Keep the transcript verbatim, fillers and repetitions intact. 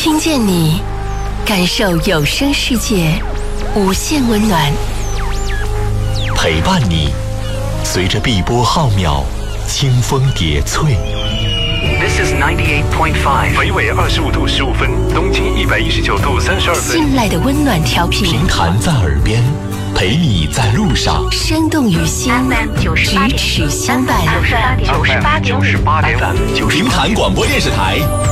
听见你，感受有声世界无限温暖， 陪伴你，随着碧波浩渺，清风叠翠。 This is ninety-eight point five。 北纬二十五度十五分，东经一百一十九度三十二分。 信赖的温暖调频， 平潭在耳边，陪你在路上。 生动于心，咫尺相伴。 九十八点九十八点五。 平潭广播电视台